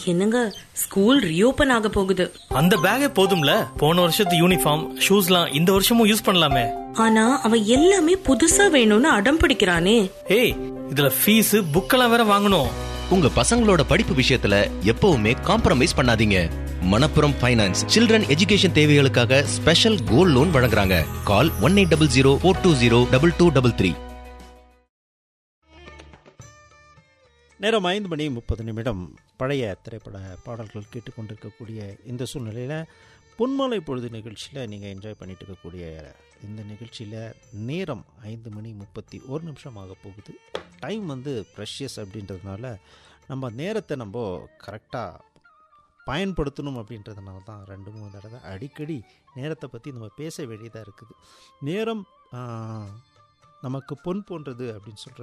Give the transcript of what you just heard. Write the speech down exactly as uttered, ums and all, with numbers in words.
என்னங்க, school reopen ஆக போகுது. அந்த பேக்கே போதும்ல, போன வருஷத்து யூனிஃபார்ம் ஷூஸ்லாம் இந்த வருஷமும் யூஸ் பண்ணலாமே. ஆனா அவன் எல்லாமே புதுசா வேணும்னு அடம் பிடிக்கிறானே. ஏய், இதுல ஃபீஸ் புக்கெல்லாம் வேற வாங்கணும். உங்க பசங்களோட படிப்பு விஷயத்துல எப்பவுமே காம்ப்ரமைஸ் பண்ணாதீங்க. மணப்புரம் ஃபைனான்ஸ் சில்ட்ரன் எஜுகேஷன் தேவைகளுக்காக ஸ்பெஷல் கோல்ட் லோன் வழங்குறாங்க. கால் one eight double zero four two zero double two double three. நேரம் ஐந்து மணி முப்பது நிமிடம். பழைய திரைப்பட பாடல்கள் கேட்டுக்கொண்டிருக்கக்கூடிய இந்த சூழ்நிலையில் பொன்மாலை பொழுது நிகழ்ச்சியில் நீங்கள் என்ஜாய் பண்ணிட்டு இருக்கக்கூடிய இந்த நிகழ்ச்சியில் நேரம் ஐந்து மணி முப்பத்தி ஒரு நிமிஷம் ஆக போகுது. டைம் வந்து ப்ரெஷியஸ் அப்படின்றதுனால நம்ம நேரத்தை நம்ம கரெக்டாக பயன்படுத்தணும் அப்படின்றதுனால தான் ரெண்டு மூணு தடவை அடிக்கடி நேரத்தை பற்றி நம்ம பேச வேண்டியதாக இருக்குது. நேரம் நமக்கு பொன் போன்றது அப்படின்னு சொல்கிற